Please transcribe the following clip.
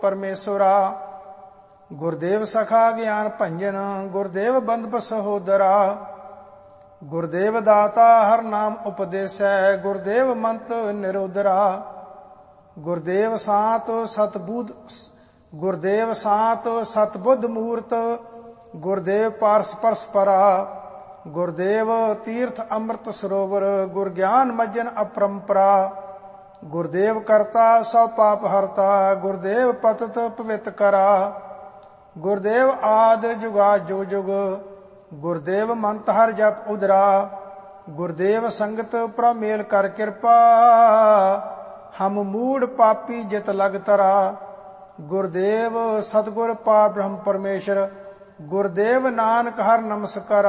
ਪਰਮੇਸ਼ਵਰਾ। ਗੁਰਦੇਵ ਸਖਾ ਗਿਆਨ ਭੰਜਨ, ਗੁਰਦੇਵ ਬੰਧਪ ਸਹੋਦਰਾ। ਗੁਰਦੇਵ ਦਾਤਾ ਹਰ ਨਾਮ ਉਪਦੇਸੈ, ਗੁਰਦੇਵ ਮੰਤ ਨਿਰੋਦਰਾ। ਗੁਰਦੇਵ ਸਾਤ ਸਤਬੁੱਧ ਮੂਰਤ, ਗੁਰਦੇਵ ਪਾਰਸ ਪਰਸਪਰਾ। ਗੁਰਦੇਵ ਤੀਰਥ ਅੰਮ੍ਰਿਤ ਸਰੋਵਰ, ਗੁਰ ਗਿਆਨ ਮੱਜਨ ਅਪਰੰਪਰਾ। ਗੁਰਦੇਵ ਕਰਤਾ ਸਭ ਪਾਪ ਹਰਤਾ, ਗੁਰਦੇਵ ਪਤਿਤ ਪਵਿੱਤ ਕਰਾ। ਗੁਰਦੇਵ ਆਦ ਜੁਗਾ ਜੁਗ ਜੁਗ, ਗੁਰਦੇਵ ਮੰਤ ਹਰ ਜਪ ਉਦਰਾ। ਗੁਰਦੇਵ ਸੰਗਤ ਪ੍ਰਮੇਲ ਕਰ ਕਿਰਪਾ, ਹਮ ਮੂੜ ਪਾਪੀ ਜਿਤ ਲਗ ਤਰਾ। ਗੁਰਦੇਵ ਸਤਿਗੁਰ ਪਾਰ ਬ੍ਰਹਮ ਪਰਮੇਸ਼ਰ, ਗੁਰਦੇਵ ਨਾਨਕ ਹਰ ਨਮਸਕਾਰਾ।